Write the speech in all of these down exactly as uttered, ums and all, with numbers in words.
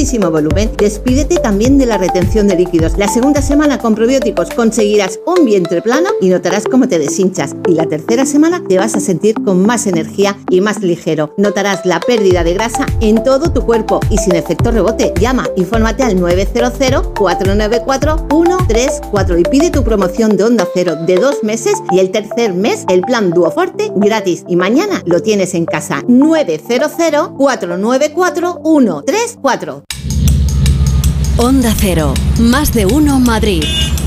muchísimo volumen. Despídete también de la retención de líquidos. La segunda semana con probióticos conseguirás un vientre plano y notarás cómo te deshinchas. Y la tercera semana te vas a sentir con más energía y más ligero. Notarás la pérdida de grasa en todo tu cuerpo y sin efecto rebote. Llama, infórmate al nueve cero cero, cuatro nueve cuatro, uno tres cuatro y pide tu promoción de Onda Cero de dos meses y el tercer mes el plan Duoforte gratis. Y mañana lo tienes en casa. nueve cero cero, cuatro nueve cuatro, uno tres cuatro. Onda Cero, más de uno Madrid.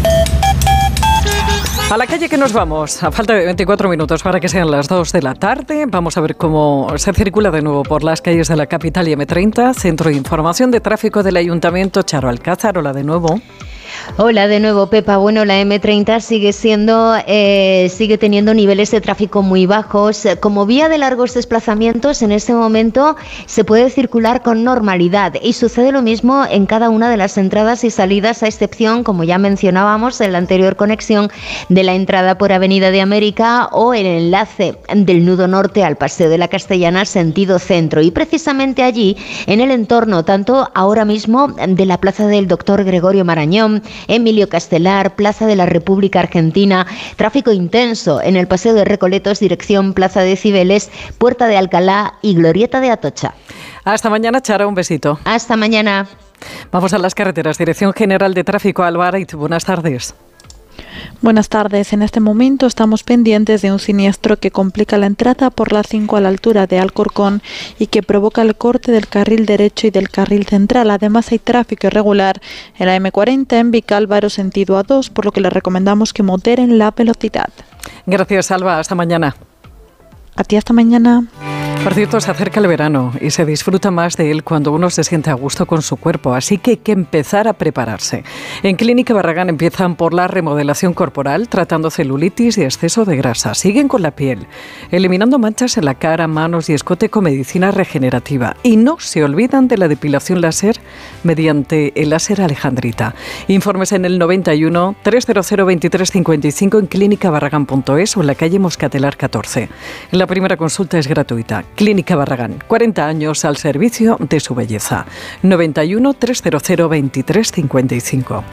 A la calle que nos vamos, a falta de veinticuatro minutos para que sean las dos de la tarde. Vamos a ver cómo se circula de nuevo por las calles de la capital y eme treinta. Centro de Información de Tráfico del Ayuntamiento, Charo Alcázar. Hola de nuevo. Hola de nuevo, Pepa. Bueno, la eme treinta sigue siendo, eh, sigue teniendo niveles de tráfico muy bajos. Como vía de largos desplazamientos, en este momento se puede circular con normalidad y sucede lo mismo en cada una de las entradas y salidas, a excepción, como ya mencionábamos en la anterior conexión, de la entrada por Avenida de América o el enlace del nudo norte al Paseo de la Castellana sentido centro. Y precisamente allí, en el entorno, tanto ahora mismo de la Plaza del Doctor Gregorio Marañón, Emilio Castelar, Plaza de la República Argentina, tráfico intenso en el Paseo de Recoletos, dirección Plaza de Cibeles, Puerta de Alcalá y Glorieta de Atocha. Hasta mañana, Charo, un besito. Hasta mañana. Vamos a las carreteras. Dirección General de Tráfico, Albarit, buenas tardes. Buenas tardes. En este momento estamos pendientes de un siniestro que complica la entrada por la cinco a la altura de Alcorcón y que provoca el corte del carril derecho y del carril central. Además hay tráfico irregular en la eme cuarenta en Vicálvaro sentido A dos, por lo que les recomendamos que moderen la velocidad. Gracias, Alba. Hasta mañana. A ti hasta mañana. Por cierto, se acerca el verano y se disfruta más de él cuando uno se siente a gusto con su cuerpo, así que hay que empezar a prepararse. En Clínica Barragán empiezan por la remodelación corporal, tratando celulitis y exceso de grasa. Siguen con la piel, eliminando manchas en la cara, manos y escote con medicina regenerativa. Y no se olvidan de la depilación láser mediante el láser Alejandrita. Informes en el noventa y uno, trescientos veintitrés cincuenta y cinco en clínica barragán punto es o en la calle Moscatelar catorce. La primera consulta es gratuita. Clínica Barragán, cuarenta años al servicio de su belleza. noventa y uno, trescientos veintitrés cincuenta y cinco.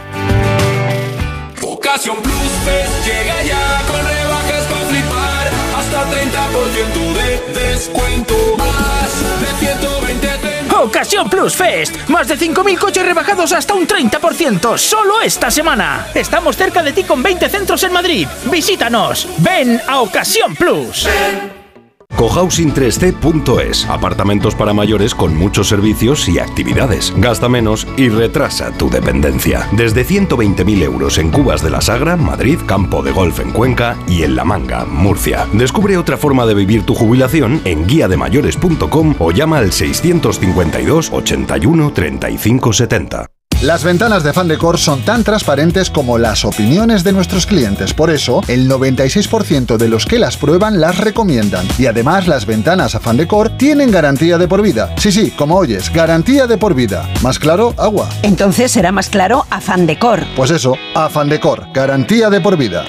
Ocasión Plus Fest llega ya con rebajas para flipar. Hasta treinta por ciento de descuento. Más de ciento veinte. Ocasión Plus Fest. Más de cinco mil coches rebajados hasta un treinta por ciento. Solo esta semana. Estamos cerca de ti con veinte centros en Madrid. Visítanos. Ven a Ocasión Plus. Ven. Cohousing tres c punto es. Apartamentos para mayores con muchos servicios y actividades. Gasta menos y retrasa tu dependencia. Desde ciento veinte mil euros en Cubas de la Sagra, Madrid, Campo de Golf en Cuenca y en La Manga, Murcia. Descubre otra forma de vivir tu jubilación en guía de mayores punto com o llama al seiscientos cincuenta y dos, ochenta y uno, treinta y cinco setenta. Las ventanas de Fandecor son tan transparentes como las opiniones de nuestros clientes. Por eso, el noventa y seis por ciento de los que las prueban las recomiendan. Y además, las ventanas a Fandecor tienen garantía de por vida. Sí, sí, como oyes, garantía de por vida. ¿Más claro? Agua. Entonces será más claro a Fandecor. Pues eso, a Fandecor, garantía de por vida.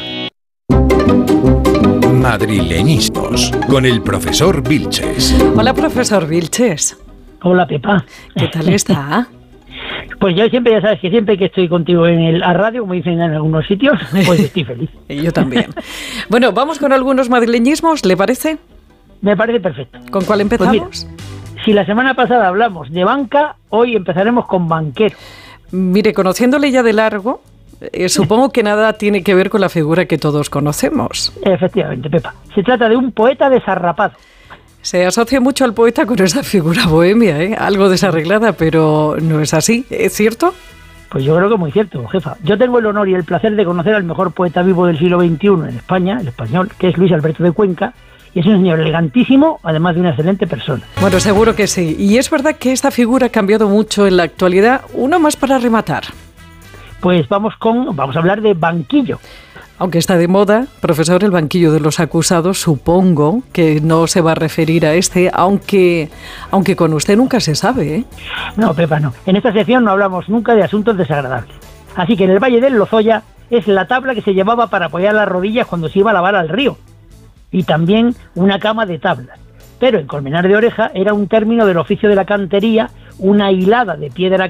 Madrileñismos, con el profesor Vilches. Hola, profesor Vilches. Hola, Pepa. ¿Qué tal está? Pues yo siempre, ya sabes que siempre que estoy contigo en el a radio, como dicen en algunos sitios, pues estoy feliz. Y yo también. Bueno, vamos con algunos madrileñismos, ¿le parece? Me parece perfecto. ¿Con cuál empezamos? Pues mira, si la semana pasada hablamos de banca, hoy empezaremos con banquero. Mire, conociéndole ya de largo, eh, supongo que nada tiene que ver con la figura que todos conocemos. Efectivamente, Pepa. Se trata de un poeta desarrapado. Se asocia mucho al poeta con esa figura bohemia, ¿eh? Algo desarreglada, pero no es así, ¿es cierto? Pues yo creo que es muy cierto, jefa. Yo tengo el honor y el placer de conocer al mejor poeta vivo del siglo veintiuno en España, el español, que es Luis Alberto de Cuenca, y es un señor elegantísimo, además de una excelente persona. Bueno, seguro que sí. Y es verdad que esta figura ha cambiado mucho en la actualidad. Uno más para rematar. Pues vamos con, vamos a hablar de banquillo. Aunque está de moda, profesor, el banquillo de los acusados, supongo que no se va a referir a este, aunque aunque con usted nunca se sabe, ¿eh? No, Pepa, no. En esta sección no hablamos nunca de asuntos desagradables. Así que en el Valle del Lozoya es la tabla que se llevaba para apoyar las rodillas cuando se iba a lavar al río. Y también una cama de tablas. Pero en Colmenar de Oreja era un término del oficio de la cantería, una hilada de piedra